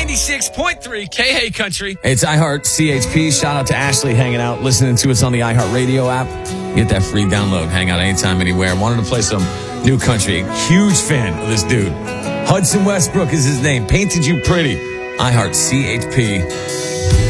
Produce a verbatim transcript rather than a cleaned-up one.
ninety-six point three K A Country. It's iHeart C H P. Shout out to Ashley hanging out, listening to us on the iHeart Radio app. Get that free download. Hang out anytime, anywhere. Wanted to play some new country. Huge fan of this dude. Hudson Westbrook is his name. Painted You Pretty. iHeart C H P.